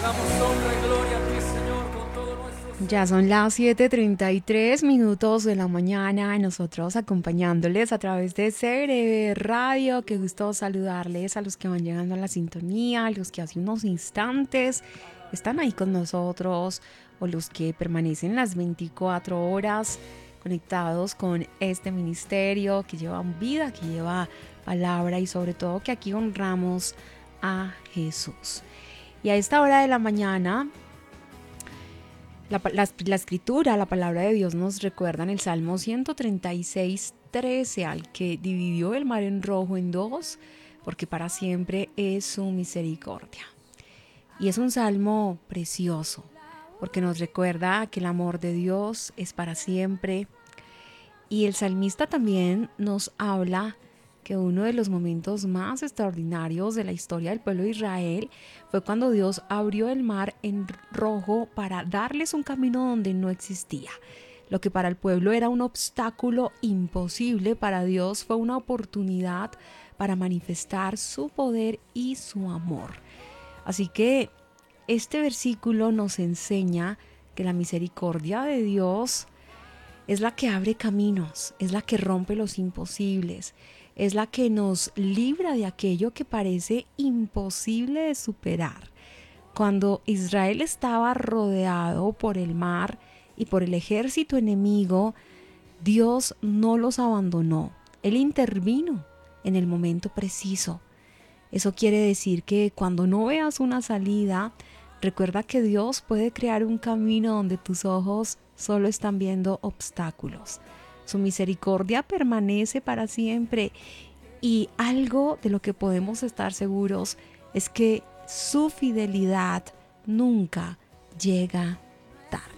Ya son las 7:33 de la mañana, nosotros acompañándoles a través de CRB Radio. Qué gusto saludarles a los que van llegando a la sintonía, a los que hace unos instantes están ahí con nosotros o los que permanecen las 24 horas conectados con este ministerio que lleva vida, que lleva palabra y sobre todo que aquí honramos a Jesús. Y a esta hora de la mañana la escritura, la palabra de Dios nos recuerda en el Salmo 136:13 al que dividió el mar en rojo en dos, porque para siempre es su misericordia. Y es un salmo precioso, porque nos recuerda que el amor de Dios es para siempre. Y el salmista también nos habla que uno de los momentos más extraordinarios de la historia del pueblo de Israel fue cuando Dios abrió el mar en rojo para darles un camino donde no existía. Lo que para el pueblo era un obstáculo imposible, para Dios fue una oportunidad para manifestar su poder y su amor. Así que este versículo nos enseña que la misericordia de Dios es la que abre caminos, es la que rompe los imposibles, es la que nos libra de aquello que parece imposible de superar. Cuando Israel estaba rodeado por el mar y por el ejército enemigo, Dios no los abandonó. Él intervino en el momento preciso. Eso quiere decir que cuando no veas una salida, recuerda que Dios puede crear un camino donde tus ojos solo están viendo obstáculos. Su misericordia permanece para siempre y algo de lo que podemos estar seguros es que su fidelidad nunca llega tarde.